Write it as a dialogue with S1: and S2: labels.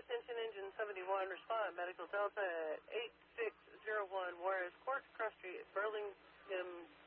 S1: attention, Engine 71, respond. Medical Delta at 8601 Juarez Court, Cross Street, Burlingame,